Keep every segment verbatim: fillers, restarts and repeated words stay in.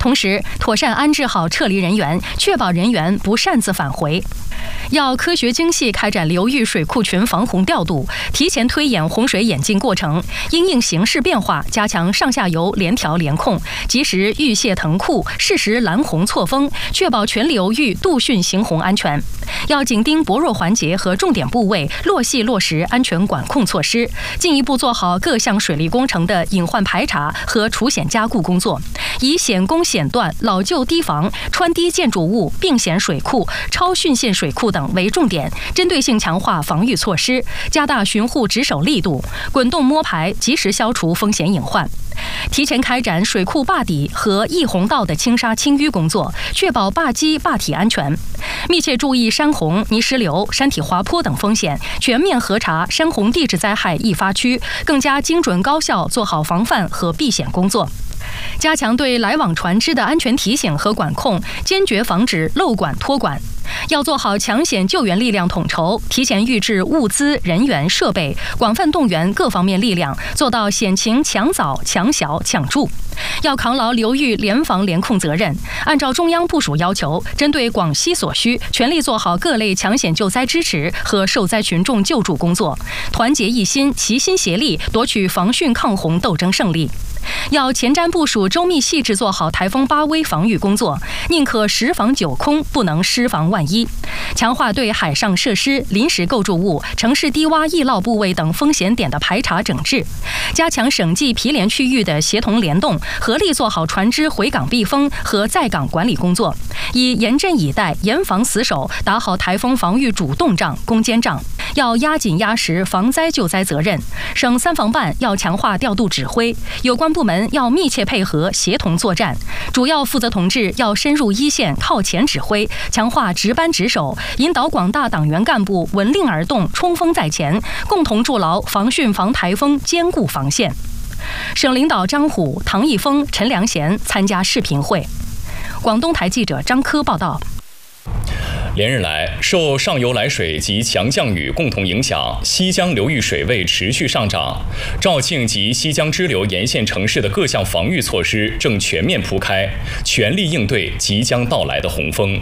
同时妥善安置好撤离人员，确保人员不擅自返回。要科学精细开展流域水库群防洪调度，提前推演洪水演进过程，因应形势变化，加强上下游联调联控，及时预泄腾库，适时拦洪错峰，确保全流域渡汛行洪安全。要紧盯薄弱环节和重点部位，落细落实安全管控措施，进一步做好各项水利工程的隐患排查和除险加固工作，以险攻险断、老旧堤防、穿堤建筑物、并险水库、超汛线水库等为重点，针对性强化防御措施，加大巡护值守力度，滚动摸排，及时消除风险隐患。提前开展水库坝底和溢洪道的清沙清淤工作，确保坝基坝体安全。密切注意山洪、泥石流、山体滑坡等风险，全面核查山洪地质灾害易发区，更加精准高效做好防范和避险工作。加强对来往船只的安全提醒和管控，坚决防止漏管脱管。要做好抢险救援力量统筹，提前预置物资、人员、设备，广泛动员各方面力量，做到险情抢早、抢小、抢助。要扛牢流域联防联控责任，按照中央部署要求，针对广西所需，全力做好各类抢险救灾支持和受灾群众救助工作，团结一心、齐心协力，夺取防汛抗洪斗争胜利。要前瞻部署、周密细致做好台风巴威防御工作，宁可十防九空，不能失防万一。强化对海上设施、临时构筑物、城市低洼易涝部位等风险点的排查整治，加强省际毗连区域的协同联动，合力做好船只回港避风和在港管理工作，以严阵以待、严防死守，打好台风防御主动仗、攻坚仗。要压紧压实防灾救灾责任，省三防办要强化调度指挥，有关部门要密切配合协同作战，主要负责同志要深入一线靠前指挥，强化值班值守，引导广大党员干部闻令而动，冲锋在前，共同筑牢防汛防台风坚固防线。省领导张虎、唐毅峰、陈良贤参加视频会。广东台记者张科报道。 连日来，受上游来水及强降雨共同影响，西江流域水位持续上涨。肇庆及西江支流沿线城市的各项防御措施正全面铺开，全力应对即将到来的洪峰。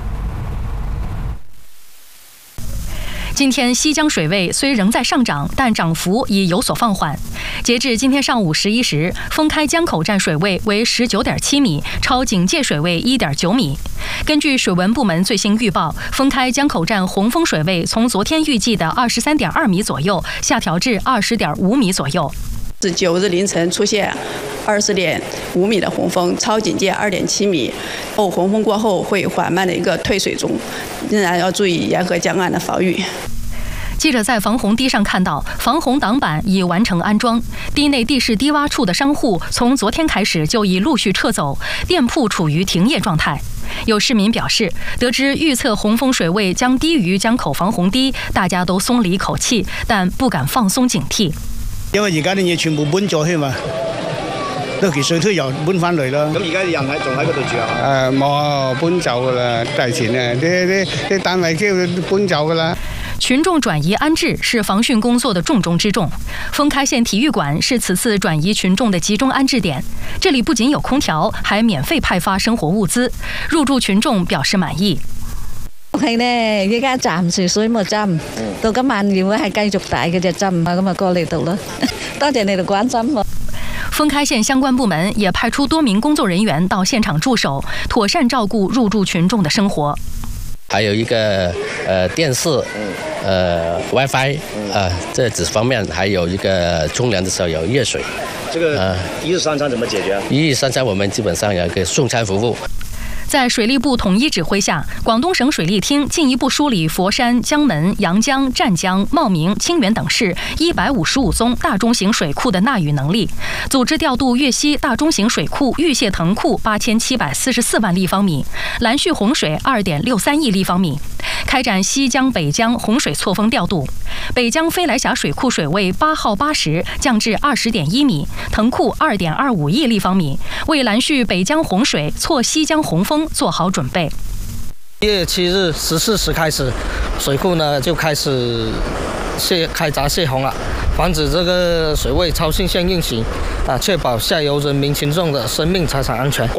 今天西江水位虽仍在上涨，但涨幅已有所放缓。截至今天上午十一时，封开江口站水位为十九点七米，超警戒水位一点九米。根据水文部门最新预报，封开江口站洪峰水位从昨天预计的二十三点二米左右，下调至二十点五米左右。 是九日凌晨出现二十点五米的洪峰，超警戒二点七米。后洪峰过后会缓慢的一个退水中，仍然要注意沿河江岸的防御。 记者在防洪堤上看到，防洪挡板已完成安装，堤内地势低洼处的商户从昨天开始就已陆续撤走，店铺处于停业状态。有市民表示，得知预测洪峰水位将低于江口防洪堤，大家都松了一口气，但不敢放松警惕。 因為而家啲嘢全部搬咗去嘛，到期水推又搬翻嚟啦。 咁而家人喺仲喺嗰度住啊？ 誒冇啊，搬走噶啦，提前啊，啲啲啲單位叫搬走噶啦。 群众转移安置是防汛工作的重中之重。封开县体育馆是此次转移群众的集中安置点，这里不仅有空调，还免费派發生活物資，入住群眾表示滿意。 係呢，依家暫時水冇浸，到今晚如果係繼續大嘅就浸啊，咁啊過嚟度咯。多謝你哋關心我。 封開縣相關部門也派出多名工作人員到現場駐守，妥善照顧入住群眾的生活。 還有一個呃電視，呃 WiFi， 啊、呃，這幾方面，還有一個沖涼的時候有熱水。 這個一日三餐怎麼解決？ 一日三餐我們基本上有一個送餐服務。 在水利部統一指揮下，廣東省水利廳進一步梳理佛山、江門、陽江、湛江、茂名、清遠等市一百五十五宗大中型水庫的納雨能力，組織調度粵西大中型水庫預泄騰庫八千七百四十四萬立方米，攔蓄洪水二點六三億立方米，開展西江、北江洪水錯峰調度。北江飛來峽水庫水位八號八十降至二十點一米，騰庫二點二五億立方米，為攔蓄北江洪水、錯西江洪峰做好準備。 一月七日十四時開始，水庫呢就開始泄開閘泄洪了，防止這個水位超新線運行，啊，確保下游人民群眾的生命財產安全。